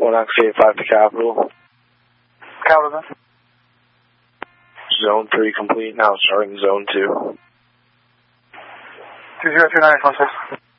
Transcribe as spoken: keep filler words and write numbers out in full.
one X eight five to Capital. Capital then. Zone three complete, now starting zone two. two zero two nine one six.